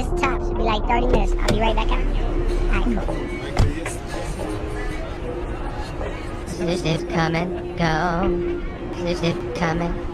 This top should be like 30 minutes. I'll be right back out. Alright, cool. This is come and go. This is come and